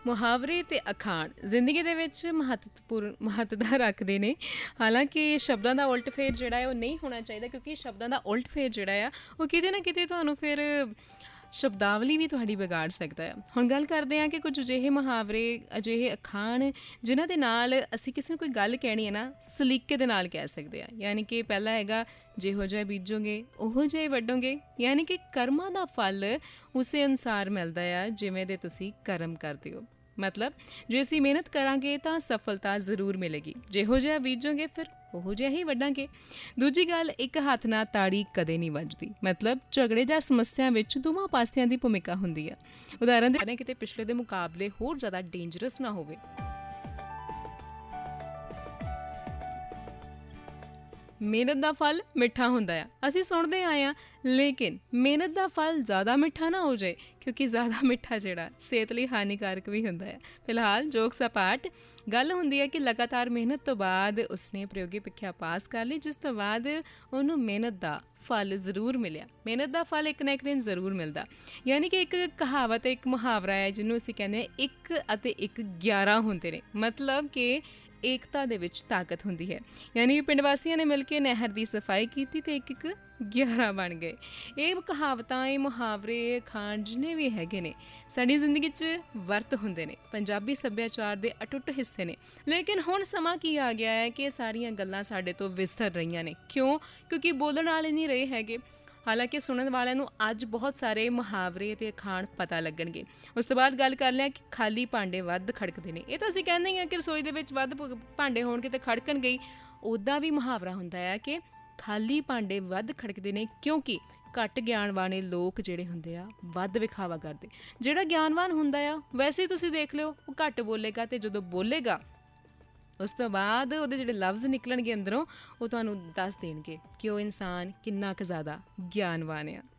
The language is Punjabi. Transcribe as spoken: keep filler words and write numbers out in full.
ਮੁਹਾਵਰੇ ਅਤੇ ਅਖਾਣ ਜ਼ਿੰਦਗੀ ਦੇ ਵਿੱਚ ਮਹੱਤਵਪੂਰਨ ਮਹੱਤਤਾ ਰੱਖਦੇ ਨੇ। ਹਾਲਾਂਕਿ ਸ਼ਬਦਾਂ ਦਾ ਉਲਟ ਫੇਰ ਜਿਹੜਾ ਹੈ ਉਹ ਨਹੀਂ ਹੋਣਾ ਚਾਹੀਦਾ, ਕਿਉਂਕਿ ਸ਼ਬਦਾਂ ਦਾ ਉਲਟ ਫੇਰ ਜਿਹੜਾ ਆ ਉਹ ਕਿਤੇ ਨਾ ਕਿਤੇ ਤੁਹਾਨੂੰ ਫਿਰ ਸ਼ਬਦਾਵਲੀ ਵੀ ਤੁਹਾਡੀ ਵਿਗਾੜ ਸਕਦਾ ਆ। ਹੁਣ ਗੱਲ ਕਰਦੇ ਹਾਂ ਕਿ ਕੁਝ ਅਜਿਹੇ ਮੁਹਾਵਰੇ, ਅਜਿਹੇ ਅਖਾਣ ਜਿਨ੍ਹਾਂ ਦੇ ਨਾਲ ਅਸੀਂ ਕਿਸੇ ਨੂੰ ਕੋਈ ਗੱਲ ਕਹਿਣੀ ਹੈ ਨਾ ਸਲੀਕੇ ਦੇ ਨਾਲ ਕਹਿ ਸਕਦੇ ਹਾਂ। ਯਾਨੀ ਕਿ ਪਹਿਲਾ ਹੈਗਾ, ਜਿਹੋ ਜਿਹਾ ਬੀਜੋਗੇ ਉਹੋ ਜਿਹਾ ਹੀ ਵੱਢੋਗੇ। ਯਾਨੀ ਕਿ ਕਰਮਾਂ ਦਾ ਫਲ ਉਸੇ ਅਨੁਸਾਰ ਮਿਲਦਾ ਆ ਜਿਵੇਂ ਦੇ ਤੁਸੀਂ ਕਰਮ ਕਰਦੇ ਹੋ। ਮਤਲਬ ਜੇ ਅਸੀਂ ਮਿਹਨਤ ਕਰਾਂਗੇ ਤਾਂ ਸਫਲਤਾ ਜ਼ਰੂਰ ਮਿਲੇਗੀ, ਜਿਹੋ ਜਿਹਾ ਬੀਜੋਗੇ ਫਿਰ ਉਹੋ ਜਿਹਾ ਹੀ ਵੱਢਾਂਗੇ। ਦੂਜੀ ਗੱਲ, ਇੱਕ ਹੱਥ ਨਾਲ ਤਾੜੀ ਕਦੇ ਨਹੀਂ ਵੱਜਦੀ। ਮਤਲਬ ਝਗੜੇ ਜਾਂ ਸਮੱਸਿਆ ਵਿੱਚ ਦੋਵਾਂ ਪਾਸਿਆਂ ਦੀ ਭੂਮਿਕਾ ਹੁੰਦੀ ਹੈ। ਉਦਾਹਰਨ ਦੇ ਕਿਤੇ ਪਿਛਲੇ ਦੇ ਮੁਕਾਬਲੇ ਹੋਰ ਜ਼ਿਆਦਾ ਡੇਂਜਰਸ ਨਾ ਹੋਵੇ। ਮਿਹਨਤ ਦਾ ਫਲ ਮਿੱਠਾ ਹੁੰਦਾ ਆ, ਅਸੀਂ ਸੁਣਦੇ ਆਏ ਹਾਂ, ਲੇਕਿਨ ਮਿਹਨਤ ਦਾ ਫਲ ਜ਼ਿਆਦਾ ਮਿੱਠਾ ਨਾ ਹੋ ਜਾਏ, ਕਿਉਂਕਿ ਜ਼ਿਆਦਾ ਮਿੱਠਾ ਜਿਹੜਾ ਸਿਹਤ ਲਈ ਹਾਨੀਕਾਰਕ ਵੀ ਹੁੰਦਾ ਹੈ। ਫਿਲਹਾਲ ਜੋਕਸ ਅਪਾਰਟ, ਗੱਲ ਹੁੰਦੀ ਹੈ ਕਿ ਲਗਾਤਾਰ ਮਿਹਨਤ ਤੋਂ ਬਾਅਦ ਉਸਨੇ ਪ੍ਰਯੋਗੀ ਪ੍ਰੀਖਿਆ ਪਾਸ ਕਰ ਲਈ, ਜਿਸ ਤੋਂ ਬਾਅਦ ਉਹਨੂੰ ਮਿਹਨਤ ਦਾ ਫਲ ਜ਼ਰੂਰ ਮਿਲਿਆ। ਮਿਹਨਤ ਦਾ ਫਲ ਇੱਕ ਨਾ ਇੱਕ ਦਿਨ ਜ਼ਰੂਰ ਮਿਲਦਾ। ਯਾਨੀ ਕਿ ਇੱਕ ਕਹਾਵਤ, ਇੱਕ ਮੁਹਾਵਰਾ ਹੈ ਜਿਹਨੂੰ ਅਸੀਂ ਕਹਿੰਦੇ ਹਾਂ ਇੱਕ ਅਤੇ ਇੱਕ ਗਿਆਰਾਂ ਹੁੰਦੇ ਨੇ। ਮਤਲਬ ਕਿ ਏਕਤਾ ਦੇ ਵਿੱਚ ਤਾਕਤ ਹੁੰਦੀ ਹੈ। ਯਾਨੀ ਕਿ ਪਿੰਡ ਵਾਸੀਆਂ ਨੇ ਮਿਲ ਕੇ ਨਹਿਰ ਦੀ ਸਫਾਈ ਕੀਤੀ ਅਤੇ ਇੱਕ ਇੱਕ ਗਿਆਰਾਂ ਬਣ ਗਏ। ਇਹ ਕਹਾਵਤਾਂ, ਇਹ ਮੁਹਾਵਰੇ, ਅਖਾਣ ਜਿੰਨੇ ਵੀ ਹੈਗੇ ਨੇ ਸਾਡੀ ਜ਼ਿੰਦਗੀ 'ਚ ਵਰਤ ਹੁੰਦੇ ਨੇ, ਪੰਜਾਬੀ ਸੱਭਿਆਚਾਰ ਦੇ ਅਟੁੱਟ ਹਿੱਸੇ ਨੇ। ਲੇਕਿਨ ਹੁਣ ਸਮਾਂ ਕੀ ਆ ਗਿਆ ਹੈ ਕਿ ਇਹ ਸਾਰੀਆਂ ਗੱਲਾਂ ਸਾਡੇ ਤੋਂ ਵਿਸਰ ਰਹੀਆਂ ਨੇ। ਕਿਉਂ? ਕਿਉਂਕਿ ਬੋਲਣ ਵਾਲੇ ਨਹੀਂ ਰਹੇ ਹੈਗੇ। ਹਾਲਾਂਕਿ ਸੁਣਨ ਵਾਲਿਆਂ ਨੂੰ ਅੱਜ ਬਹੁਤ ਸਾਰੇ ਮੁਹਾਵਰੇ ਅਤੇ ਅਖਾਣ ਪਤਾ ਲੱਗਣਗੇ। ਉਸ ਤੋਂ ਬਾਅਦ ਗੱਲ ਕਰ ਲਿਆ ਕਿ ਖਾਲੀ ਭਾਂਡੇ ਵੱਧ ਖੜਕਦੇ ਨੇ। ਇਹ ਤਾਂ ਅਸੀਂ ਕਹਿੰਦੇ ਹੀ ਹਾਂ ਕਿ ਰਸੋਈ ਦੇ ਵਿੱਚ ਵੱਧ ਭਾਂਡੇ ਹੋਣਗੇ ਤਾਂ ਖੜਕਣ ਗਈ। ਉੱਦਾਂ ਵੀ ਮੁਹਾਵਰਾ ਹੁੰਦਾ ਹੈ ਕਿ ਖਾਲੀ ਭਾਂਡੇ ਵੱਧ ਖੜਕਦੇ ਨੇ, ਕਿਉਂਕਿ ਘੱਟ ਗਿਆਨ ਵਾਲੇ ਲੋਕ ਜਿਹੜੇ ਹੁੰਦੇ ਆ ਵੱਧ ਵਿਖਾਵਾ ਕਰਦੇ। ਜਿਹੜਾ ਗਿਆਨਵਾਨ ਹੁੰਦਾ ਆ ਵੈਸੇ ਹੀ ਤੁਸੀਂ ਦੇਖ ਲਿਓ, ਉਹ ਘੱਟ ਬੋਲੇਗਾ ਅਤੇ ਜਦੋਂ ਬੋਲੇਗਾ ਉਸ ਤੋਂ ਬਾਅਦ ਉਹਦੇ ਜਿਹੜੇ ਲਫ਼ਜ਼ ਨਿਕਲਣਗੇ ਅੰਦਰੋਂ, ਉਹ ਤੁਹਾਨੂੰ ਦੱਸ ਦੇਣਗੇ ਕਿ ਉਹ ਇਨਸਾਨ ਕਿੰਨਾ ਕੁ ਜ਼ਿਆਦਾ ਗਿਆਨਵਾਨ ਆ।